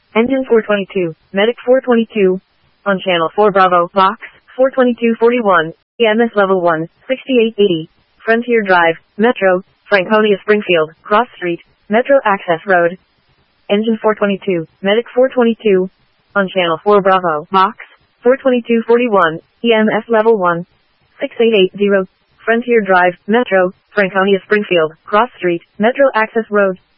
Engine 422, Medic 422. On Channel 4 Bravo, Box 42241, EMS Level 1, 6880. Frontier Drive, Metro, Franconia Springfield, Cross Street, Metro Access Road. Engine 422, Medic 422. On Channel 4 Bravo, Box 42241, EMS Level 1, 6880. Frontier Drive, Metro, Franconia Springfield, Cross Street, Metro Access Road.